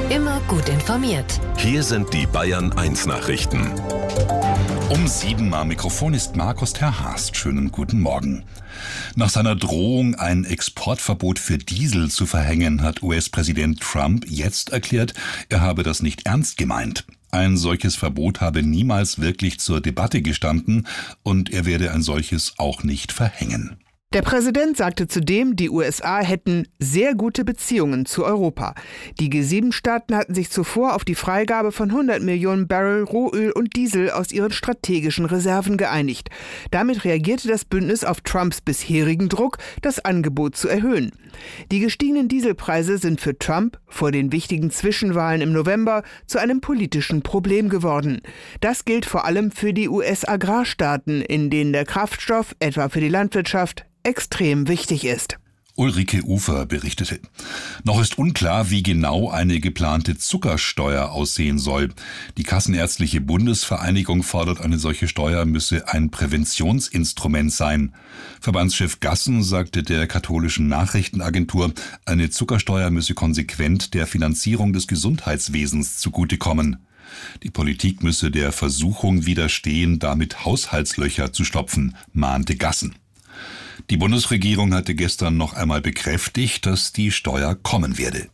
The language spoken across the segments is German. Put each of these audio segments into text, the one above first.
Immer gut informiert. Hier sind die Bayern 1 Nachrichten. Um 7 am Mikrofon ist Markus Terhast. Schönen guten Morgen. Nach seiner Drohung, ein Exportverbot für Diesel zu verhängen, hat US-Präsident Trump jetzt erklärt, er habe das nicht ernst gemeint. Ein solches Verbot habe niemals wirklich zur Debatte gestanden und er werde ein solches auch nicht verhängen. Der Präsident sagte zudem, die USA hätten sehr gute Beziehungen zu Europa. Die G7-Staaten hatten sich zuvor auf die Freigabe von 100 Millionen Barrel Rohöl und Diesel aus ihren strategischen Reserven geeinigt. Damit reagierte das Bündnis auf Trumps bisherigen Druck, das Angebot zu erhöhen. Die gestiegenen Dieselpreise sind für Trump vor den wichtigen Zwischenwahlen im November zu einem politischen Problem geworden. Das gilt vor allem für die US-Agrarstaaten, in denen der Kraftstoff, etwa für die Landwirtschaft, extrem wichtig ist. Ulrike Ufer berichtete. Noch ist unklar, wie genau eine geplante Zuckersteuer aussehen soll. Die Kassenärztliche Bundesvereinigung fordert, eine solche Steuer müsse ein Präventionsinstrument sein. Verbandschef Gassen sagte der katholischen Nachrichtenagentur, eine Zuckersteuer müsse konsequent der Finanzierung des Gesundheitswesens zugutekommen. Die Politik müsse der Versuchung widerstehen, damit Haushaltslöcher zu stopfen, mahnte Gassen. Die Bundesregierung hatte gestern noch einmal bekräftigt, dass die Steuer kommen werde.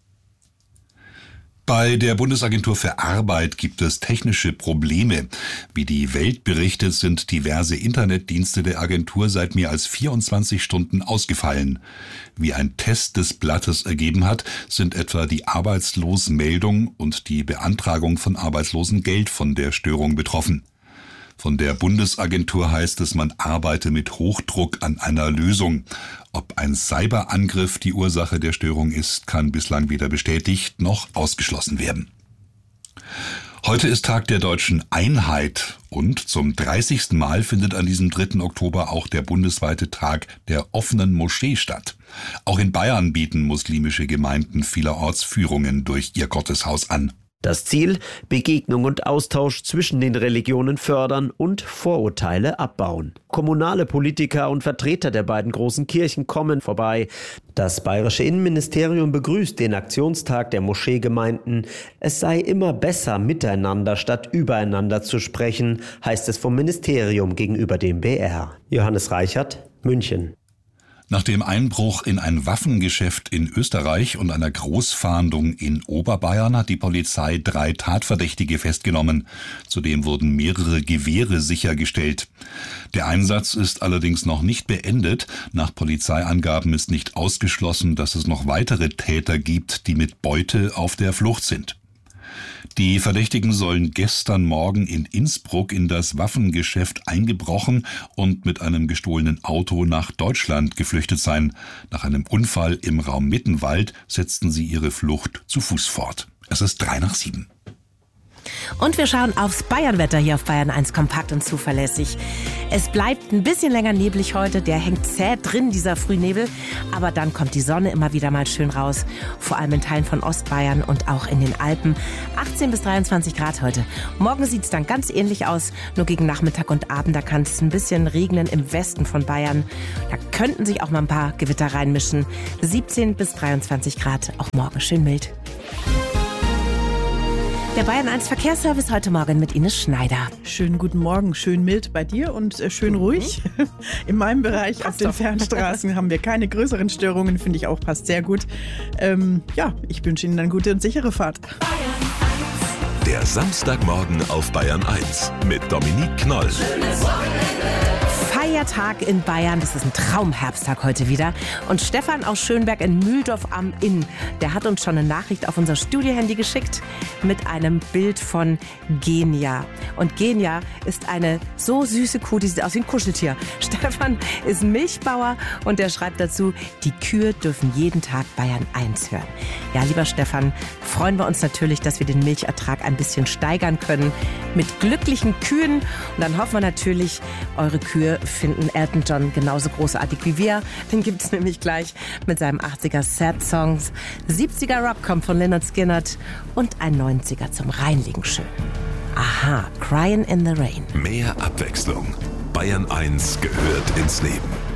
Bei der Bundesagentur für Arbeit gibt es technische Probleme. Wie die Welt berichtet, sind diverse Internetdienste der Agentur seit mehr als 24 Stunden ausgefallen. Wie ein Test des Blattes ergeben hat, sind etwa die Arbeitslosenmeldung und die Beantragung von Arbeitslosengeld von der Störung betroffen. Von der Bundesagentur heißt es, man arbeite mit Hochdruck an einer Lösung. Ob ein Cyberangriff die Ursache der Störung ist, kann bislang weder bestätigt noch ausgeschlossen werden. Heute ist Tag der deutschen Einheit und zum 30. Mal findet an diesem 3. Oktober auch der bundesweite Tag der offenen Moschee statt. Auch in Bayern bieten muslimische Gemeinden vielerorts Führungen durch ihr Gotteshaus an. Das Ziel: Begegnung und Austausch zwischen den Religionen fördern und Vorurteile abbauen. Kommunale Politiker und Vertreter der beiden großen Kirchen kommen vorbei. Das bayerische Innenministerium begrüßt den Aktionstag der Moscheegemeinden. Es sei immer besser, miteinander statt übereinander zu sprechen, heißt es vom Ministerium gegenüber dem BR. Johannes Reichert, München. Nach dem Einbruch in ein Waffengeschäft in Österreich und einer Großfahndung in Oberbayern hat die Polizei 3 Tatverdächtige festgenommen. Zudem wurden mehrere Gewehre sichergestellt. Der Einsatz ist allerdings noch nicht beendet. Nach Polizeiangaben ist nicht ausgeschlossen, dass es noch weitere Täter gibt, die mit Beute auf der Flucht sind. Die Verdächtigen sollen gestern Morgen in Innsbruck in das Waffengeschäft eingebrochen und mit einem gestohlenen Auto nach Deutschland geflüchtet sein. Nach einem Unfall im Raum Mittenwald setzten sie ihre Flucht zu Fuß fort. Es ist 6:03. Und wir schauen aufs Bayernwetter hier auf Bayern 1, kompakt und zuverlässig. Es bleibt ein bisschen länger neblig heute, der hängt zäh drin, dieser Frühnebel. Aber dann kommt die Sonne immer wieder mal schön raus, vor allem in Teilen von Ostbayern und auch in den Alpen. 18 bis 23 Grad heute. Morgen sieht es dann ganz ähnlich aus, nur gegen Nachmittag und Abend, da kann es ein bisschen regnen im Westen von Bayern. Da könnten sich auch mal ein paar Gewitter reinmischen. 17 bis 23 Grad, auch morgen schön mild. Der Bayern 1 Verkehrsservice heute Morgen mit Ines Schneider. Schönen guten Morgen, schön mild bei dir und schön ruhig. In meinem Bereich auf den Fernstraßen haben wir keine größeren Störungen, finde ich auch, passt sehr gut. Ich wünsche Ihnen eine gute und sichere Fahrt. Der Samstagmorgen auf Bayern 1 mit Dominique Knoll. Feiertag in Bayern, das ist ein Traumherbsttag heute wieder. Und Stefan aus Schönberg in Mühldorf am Inn, der hat uns schon eine Nachricht auf unser Studiohandy geschickt mit einem Bild von Genia. Und Genia ist eine so süße Kuh, die sieht aus wie ein Kuscheltier. Stefan ist Milchbauer und der schreibt dazu, die Kühe dürfen jeden Tag Bayern 1 hören. Ja, lieber Stefan, freuen wir uns natürlich, dass wir den Milchertrag ein bisschen steigern können mit glücklichen Kühen. Und dann hoffen wir natürlich, eure Kühe finden Elton John genauso großartig wie wir. Den gibt es nämlich gleich mit seinem 80er Sad Songs. 70er Rock kommt von Lynyrd Skynyrd und ein 90er zum Reinlegen schön. Aha, Crying in the Rain. Mehr Abwechslung. Bayern 1 gehört ins Leben.